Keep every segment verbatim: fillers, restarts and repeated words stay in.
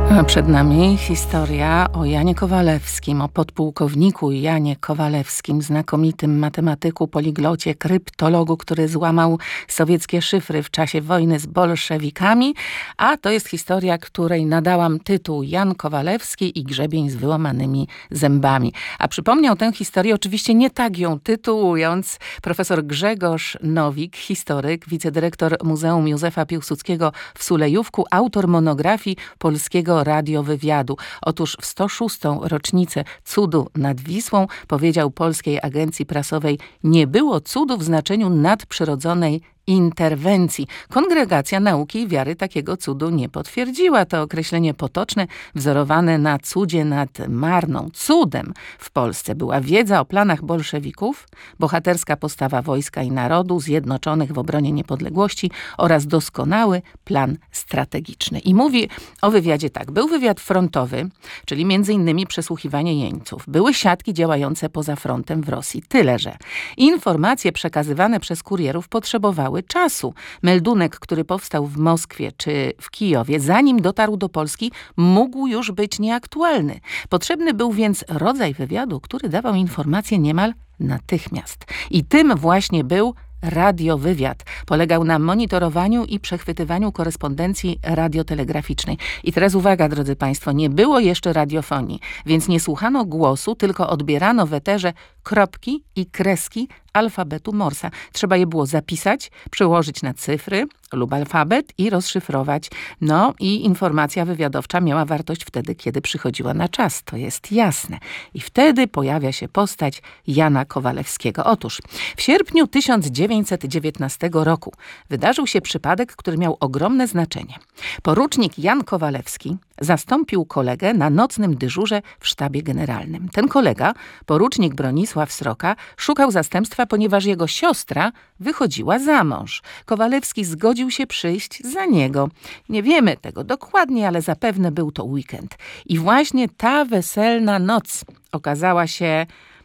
A przed nami historia o Janie Kowalewskim, o podpułkowniku Janie Kowalewskim, znakomitym matematyku, poliglocie, kryptologu, który złamał sowieckie szyfry w czasie wojny z bolszewikami. A to jest historia, której nadałam tytuł Jan Kowalewski i grzebień z wyłamanymi zębami. A przypomniał tę historię, oczywiście nie tak ją tytułując, profesor Grzegorz Nowik, historyk, wicedyrektor Muzeum Józefa Piłsudskiego w Sulejówku, autor monografii polskiego radiowywiadu. Otóż w sto szóstą rocznicę cudu nad Wisłą powiedział Polskiej Agencji Prasowej: nie było cudu w znaczeniu nadprzyrodzonej interwencji. Kongregacja Nauki i Wiary takiego cudu nie potwierdziła. To określenie potoczne, wzorowane na cudzie nad Marną. Cudem w Polsce była wiedza o planach bolszewików, bohaterska postawa wojska i narodu zjednoczonych w obronie niepodległości oraz doskonały plan strategiczny. I mówi o wywiadzie tak. Był wywiad frontowy, czyli między innymi przesłuchiwanie jeńców. Były siatki działające poza frontem w Rosji. Tyle, że informacje przekazywane przez kurierów potrzebowały czasu. Meldunek, który powstał w Moskwie czy w Kijowie, zanim dotarł do Polski, mógł już być nieaktualny. Potrzebny był więc rodzaj wywiadu, który dawał informacje niemal natychmiast. I tym właśnie był radiowywiad. Polegał na monitorowaniu i przechwytywaniu korespondencji radiotelegraficznej. I teraz uwaga, drodzy Państwo, nie było jeszcze radiofonii, więc nie słuchano głosu, tylko odbierano w eterze kropki i kreski alfabetu Morsa. Trzeba je było zapisać, przełożyć na cyfry lub alfabet i rozszyfrować. No i informacja wywiadowcza miała wartość wtedy, kiedy przychodziła na czas. To jest jasne. I wtedy pojawia się postać Jana Kowalewskiego. Otóż w sierpniu tysiąc dziewięćset dziewiętnastego roku wydarzył się przypadek, który miał ogromne znaczenie. Porucznik Jan Kowalewski zastąpił kolegę na nocnym dyżurze w sztabie generalnym. Ten kolega, porucznik Bronisław Sroka, szukał zastępstwa, ponieważ jego siostra wychodziła za mąż. Kowalewski zgodził się przyjść za niego. Nie wiemy tego dokładnie, ale zapewne był to weekend. I właśnie ta weselna noc okazała się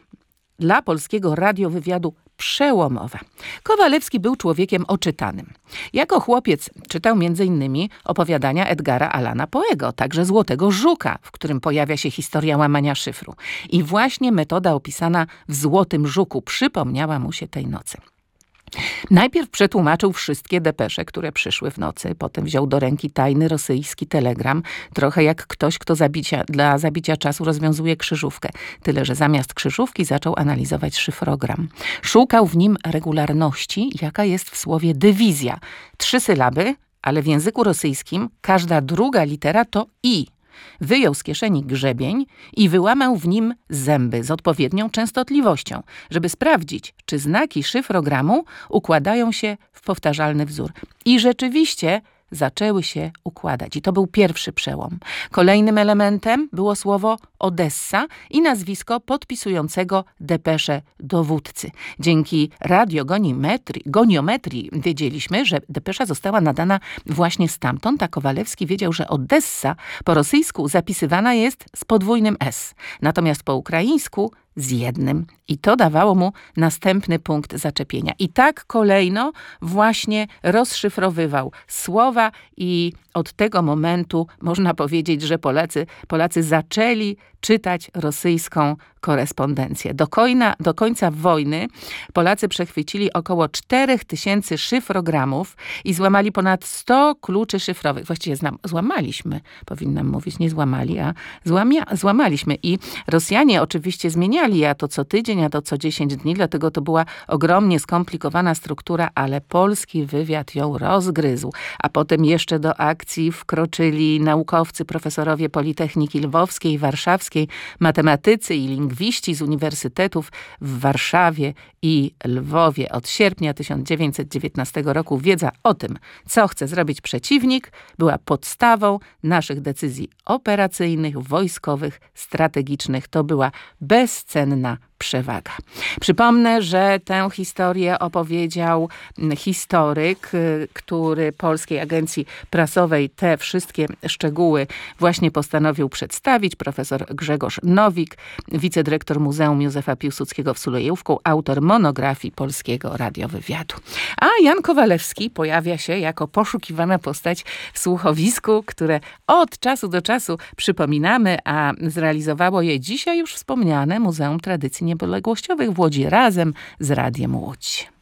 dla polskiego radiowywiadu przełomowa. Kowalewski był człowiekiem oczytanym. Jako chłopiec czytał między innymi opowiadania Edgara Allana Poego, także Złotego Żuka, w którym pojawia się historia łamania szyfru. I właśnie metoda opisana w Złotym Żuku przypomniała mu się tej nocy. Najpierw przetłumaczył wszystkie depesze, które przyszły w nocy. Potem wziął do ręki tajny rosyjski telegram. Trochę jak ktoś, kto zabicia, dla zabicia czasu rozwiązuje krzyżówkę. Tyle, że zamiast krzyżówki zaczął analizować szyfrogram. Szukał w nim regularności, jaka jest w słowie dywizja. Trzy sylaby, ale w języku rosyjskim każda druga litera to i. Wyjął z kieszeni grzebień i wyłamał w nim zęby z odpowiednią częstotliwością, żeby sprawdzić, czy znaki szyfrogramu układają się w powtarzalny wzór. I rzeczywiście zaczęły się układać. I to był pierwszy przełom. Kolejnym elementem było słowo Odessa i nazwisko podpisującego depeszę dowódcy. Dzięki radiogoniometrii goniometrii wiedzieliśmy, że depesza została nadana właśnie stamtąd, a Kowalewski wiedział, że Odessa po rosyjsku zapisywana jest z podwójnym S, natomiast po ukraińsku z jednym. I to dawało mu następny punkt zaczepienia. I tak kolejno właśnie rozszyfrowywał słowa i od tego momentu można powiedzieć, że Polacy, Polacy zaczęli czytać rosyjską korespondencję. Do, końca, do końca wojny Polacy przechwycili około czterech tysięcy szyfrogramów i złamali ponad sto kluczy szyfrowych. Właściwie znam, złamaliśmy, powinnam mówić, nie złamali, a złamia, złamaliśmy. I Rosjanie oczywiście zmieniali, a to co tydzień, a to co dziesięć dni, dlatego to była ogromnie skomplikowana struktura, ale polski wywiad ją rozgryzł. A potem jeszcze do akcji wkroczyli naukowcy, profesorowie Politechniki Lwowskiej i Warszawskiej, matematycy i lingwiści z uniwersytetów w Warszawie i Lwowie. Od sierpnia tysiąc dziewięćset dziewiętnastego roku wiedza o tym, co chce zrobić przeciwnik, była podstawą naszych decyzji operacyjnych, wojskowych, strategicznych. To była bezcenna przewaga. Przypomnę, że tę historię opowiedział historyk, który Polskiej Agencji Prasowej te wszystkie szczegóły właśnie postanowił przedstawić. Profesor Grzegorz Nowik, wicedyrektor Muzeum Józefa Piłsudskiego w Sulejówku, autor monografii Polskiego Radiowywiadu. A Jan Kowalewski pojawia się jako poszukiwana postać w słuchowisku, które od czasu do czasu przypominamy, a zrealizowało je dzisiaj już wspomniane Muzeum Tradycji Niepodległościowych w Łodzi razem z Radiem Łódź.